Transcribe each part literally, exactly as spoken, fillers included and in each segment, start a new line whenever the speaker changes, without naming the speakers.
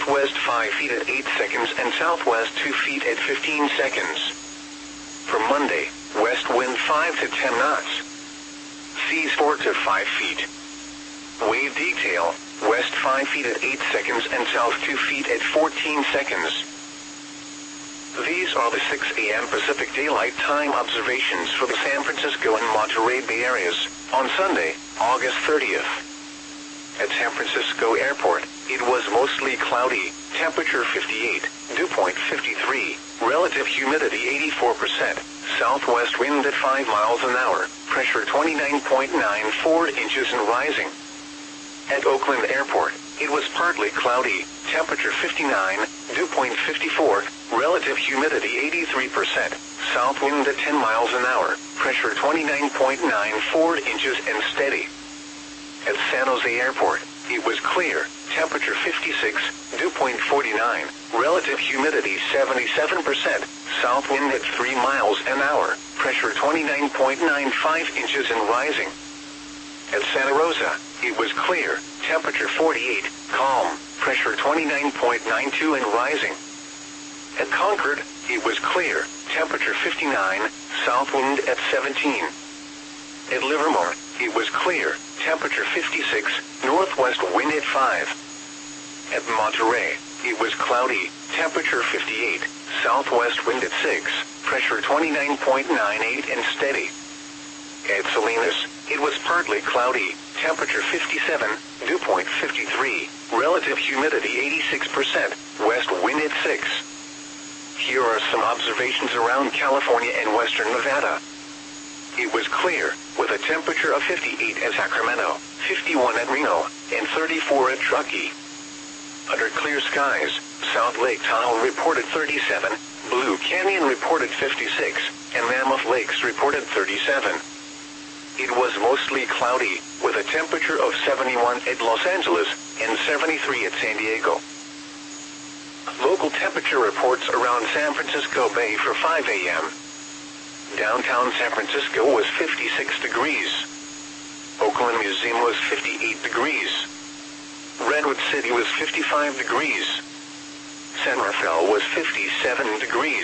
northwest five feet at eight seconds and southwest two feet at fifteen seconds. For Monday, west wind five to ten knots. Seas four to five feet. Wave detail, west five feet at eight seconds and south two feet at fourteen seconds. These are the six A M Pacific Daylight Time observations for the San Francisco and Monterey Bay areas on Sunday, August thirtieth. At San Francisco Airport, it was mostly cloudy, temperature fifty-eight, dew point fifty-three, relative humidity eighty-four percent, southwest wind at five miles an hour, pressure twenty-nine point nine four inches and rising. At Oakland Airport, it was partly cloudy, temperature fifty-nine, dew point fifty-four, relative humidity eighty-three percent, south wind at ten miles an hour, pressure twenty-nine point nine four inches and steady. At San Jose Airport, it was clear, temperature fifty-six, dew point forty-nine, relative humidity seventy-seven percent, south wind at three miles an hour, pressure twenty-nine point nine five inches and rising. At Santa Rosa, it was clear, temperature forty-eight, calm, pressure twenty-nine point nine two and rising. At Concord, it was clear, temperature fifty-nine, south wind at seventeen. At Livermore, it was clear, temperature fifty-six, northwest wind at five. At Monterey, it was cloudy, temperature fifty-eight, southwest wind at six, pressure twenty-nine point nine eight and steady. At Salinas, it was partly cloudy, temperature fifty-seven, dew point fifty-three, relative humidity eighty-six percent, west wind at six. Here are some observations around California and western Nevada. It was clear, with a temperature of fifty-eight at Sacramento, fifty-one at Reno, and thirty-four at Truckee. Under clear skies, South Lake Tahoe reported thirty-seven, Blue Canyon reported fifty-six, and Mammoth Lakes reported thirty-seven. It was mostly cloudy, with a temperature of seventy-one at Los Angeles and seventy-three at San Diego. Local temperature reports around San Francisco Bay for five A M Downtown San Francisco was fifty-six degrees. Oakland Museum was fifty-eight degrees. Redwood City was fifty-five degrees. San Rafael was fifty-seven degrees.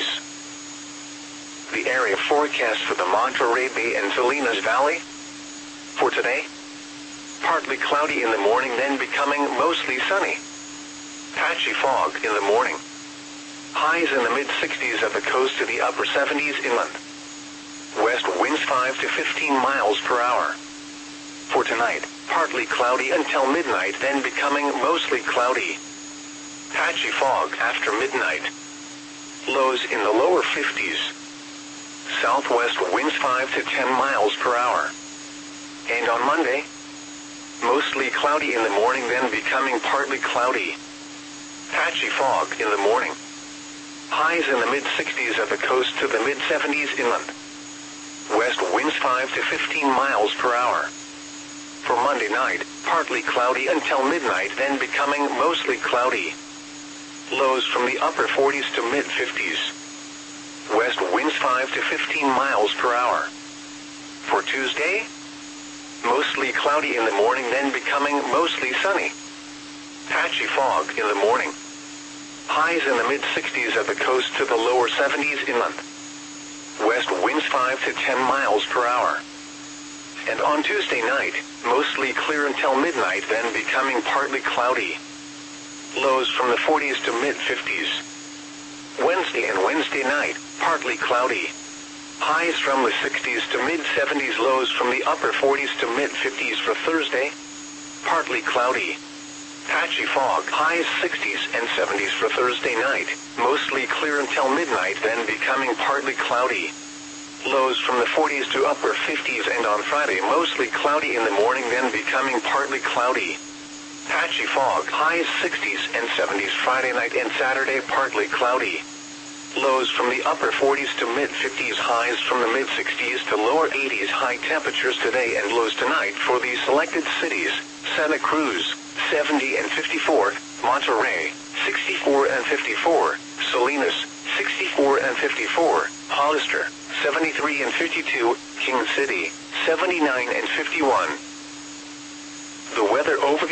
The area forecast for the Monterey Bay and Salinas Valley for today: partly cloudy in the morning, then becoming mostly sunny. Patchy fog in the morning. Highs in the mid sixties at the coast to the upper seventies inland. West winds five to fifteen miles per hour. For tonight, partly cloudy until midnight, then becoming mostly cloudy. Patchy fog after midnight. Lows in the lower fifties. Southwest winds five to ten miles per hour. And on Monday, mostly cloudy in the morning, then becoming partly cloudy. Patchy fog in the morning. Highs in the mid sixties at the coast to the mid seventies inland. West winds five to fifteen miles per hour. For Monday night, partly cloudy until midnight, then becoming mostly cloudy. Lows from the upper forties to mid fifties. West winds five to fifteen miles per hour. For Tuesday, mostly cloudy in the morning, then becoming mostly sunny. Patchy fog in the morning. Highs in the mid sixties at the coast to the lower seventies inland. West winds five to ten miles per hour. And on Tuesday night, mostly clear until midnight, then becoming partly cloudy. Lows from the forties to mid fifties. Wednesday and Wednesday night, partly cloudy. Highs from the sixties to mid seventies, lows from the upper forties to mid fifties. For Thursday, partly cloudy. Patchy fog, highs sixties and seventies for Thursday night, mostly clear until midnight, then becoming partly cloudy. Lows from the forties to upper fifties, and on Friday mostly cloudy in the morning, then becoming partly cloudy. Patchy fog, highs sixties and seventies Friday night and Saturday, partly cloudy. Lows from the upper forties to mid fifties, highs from the mid sixties to lower eighties. High temperatures today and lows tonight for the selected cities: Santa Cruz, seventy and fifty-four, Monterey, sixty-four and fifty-four, Salinas, sixty-four and fifty-four, Hollister, seventy-three and fifty-two, King City, seventy-nine and fifty-one. The weather over